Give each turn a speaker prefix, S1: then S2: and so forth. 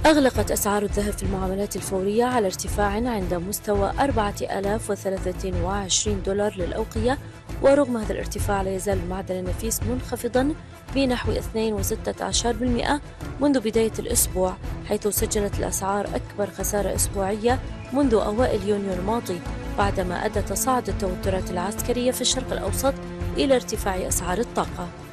S1: أغلقت أسعار الذهب في المعاملات الفورية على ارتفاع عند مستوى 4023 دولار للأوقية، ورغم هذا الارتفاع لا يزال المعدن النفيس منخفضا بنحو 2.16% منذ بداية الأسبوع، حيث سجلت الأسعار أكبر خسارة أسبوعية منذ أوائل يونيو الماضي، بعدما أدى تصاعد التوترات العسكرية في الشرق الأوسط إلى ارتفاع أسعار الطاقة.